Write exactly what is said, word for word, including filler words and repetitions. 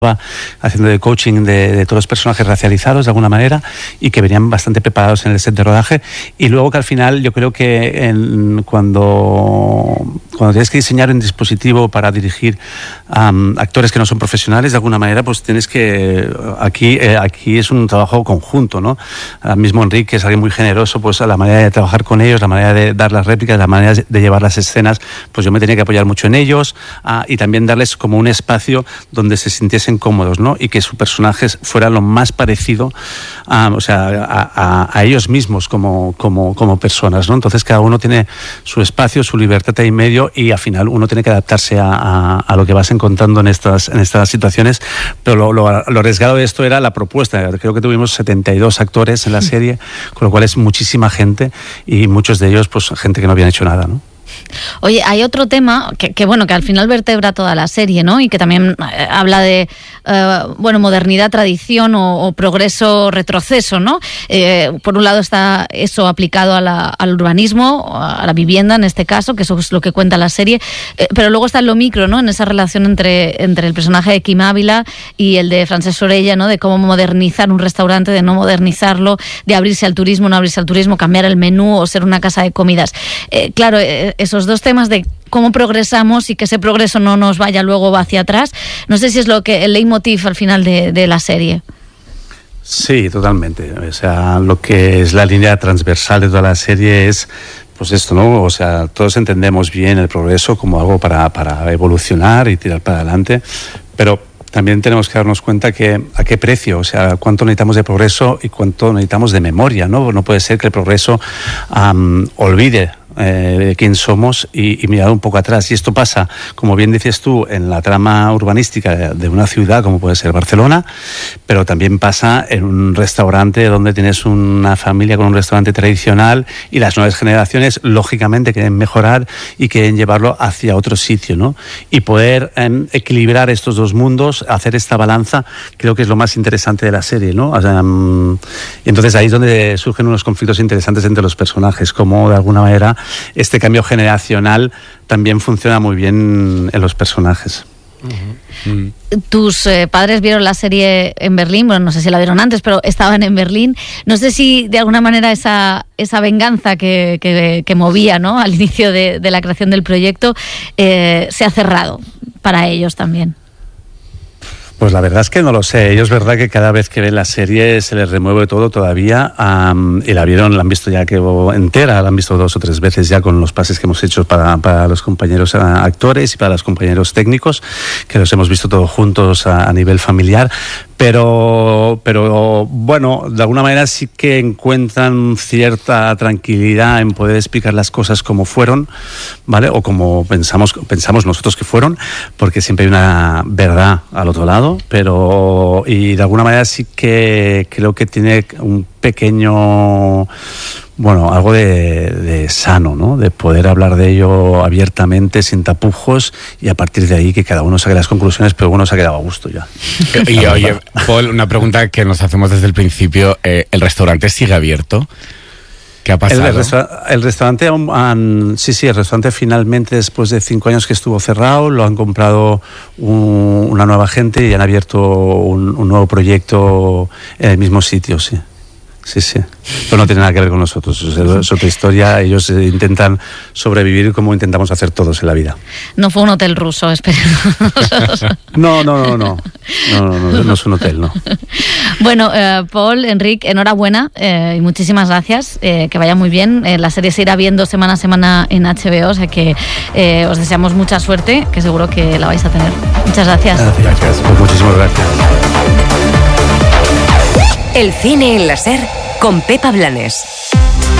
haciendo de coaching de, de todos los personajes racializados de alguna manera y que venían bastante preparados en el set de rodaje, y luego que al final yo creo que en, cuando, cuando tienes que diseñar un dispositivo para dirigir um, actores que no son profesionales de alguna manera, pues tienes que aquí, eh, aquí es un trabajo conjunto, ¿no? Ahora mismo Enrique es alguien muy generoso, pues la manera de trabajar con ellos, la manera de dar las réplicas, la manera de llevar las escenas, pues yo me tenía que apoyar mucho en ellos, uh, y también darles como un espacio donde se sintiesen cómodos, ¿no? Y que su personaje fuera lo más parecido a, o sea, a, a, a ellos mismos como, como, como personas, ¿no? Entonces cada uno tiene su espacio, su libertad y medio, y al final uno tiene que adaptarse a, a, a lo que vas encontrando en estas, en estas situaciones. Pero lo, lo, lo arriesgado de esto era la propuesta. Creo que tuvimos setenta y dos actores en la serie, con lo cual es muchísima gente, y muchos de ellos pues gente que no habían hecho nada, ¿no? Oye, hay otro tema que, que bueno, que al final vertebra toda la serie, ¿no? Y que también eh, habla de eh, bueno, modernidad, tradición o, o progreso, retroceso, ¿no? Eh, por un lado está eso aplicado a la, al urbanismo, a la vivienda en este caso, que eso es lo que cuenta la serie, eh, pero luego está en lo micro, ¿no? En esa relación entre, entre el personaje de Quim Ávila y el de Francesc Orella, ¿no? De cómo modernizar un restaurante, de no modernizarlo, de abrirse al turismo, no abrirse al turismo, cambiar el menú o ser una casa de comidas. Eh, claro, eh, esos dos temas de cómo progresamos y que ese progreso no nos vaya luego hacia atrás, no sé si es lo que el leitmotiv al final de, de la serie. Sí, totalmente. O sea, lo que es la línea transversal de toda la serie es pues esto, ¿no? O sea, todos entendemos bien el progreso como algo para, para evolucionar y tirar para adelante, pero también tenemos que darnos cuenta que a qué precio, o sea, cuánto necesitamos de progreso y cuánto necesitamos de memoria, ¿no? No puede ser que el progreso um, olvide Eh, de quién somos y, y mirar un poco atrás. Y esto pasa, como bien dices tú, en la trama urbanística de, de una ciudad como puede ser Barcelona, pero también pasa en un restaurante donde tienes una familia con un restaurante tradicional y las nuevas generaciones lógicamente quieren mejorar y quieren llevarlo hacia otro sitio, ¿no? Y poder eh, equilibrar estos dos mundos, hacer esta balanza, creo que es lo más interesante de la serie, ¿no? O sea, um, y entonces ahí es donde surgen unos conflictos interesantes entre los personajes, como de alguna manera este cambio generacional también funciona muy bien en los personajes. Uh-huh. Mm. Tus eh, padres vieron la serie en Berlín, bueno, no sé si la vieron antes, pero estaban en Berlín. No sé si de alguna manera esa, esa venganza que, que, que movía, ¿no?, al inicio de, de la creación del proyecto eh, se ha cerrado para ellos también. Pues la verdad es que no lo sé. Ellos, verdad que cada vez que ven la serie se les remueve todo todavía, um, y la vieron, la han visto ya que entera, la han visto dos o tres veces ya con los pases que hemos hecho para, para los compañeros actores y para los compañeros técnicos, que los hemos visto todos juntos a, a nivel familiar. Pero, pero bueno, de alguna manera sí que encuentran cierta tranquilidad en poder explicar las cosas como fueron, ¿vale? O como pensamos, pensamos nosotros que fueron, porque siempre hay una verdad al otro lado, pero y de alguna manera sí que creo que tiene un pequeño, bueno, algo de, de sano, ¿no? De poder hablar de ello abiertamente, sin tapujos, y a partir de ahí que cada uno saque las conclusiones, pero uno se ha quedado a gusto ya. Y oye, Paul, una pregunta que nos hacemos desde el principio, eh, ¿el restaurante sigue abierto? ¿Qué ha pasado? El, resta- el restaurante, han, sí, sí, el restaurante finalmente, después de cinco años que estuvo cerrado, lo han comprado un, una nueva gente y han abierto un, un nuevo proyecto en el mismo sitio, sí. Sí, sí, pero no tiene nada que ver con nosotros, es otra historia. Ellos intentan sobrevivir como intentamos hacer todos en la vida. No fue un hotel ruso, esperemos. No, no, no, no, no, no, no, no es un hotel, no. Bueno, eh, Paul, Enric, enhorabuena eh, y muchísimas gracias, eh, que vaya muy bien. Eh, la serie se irá viendo semana a semana en H B O, o sea que eh, os deseamos mucha suerte, que seguro que la vais a tener. Muchas gracias. Gracias, pues muchísimas gracias. El cine en la SER con Pepa Blanes.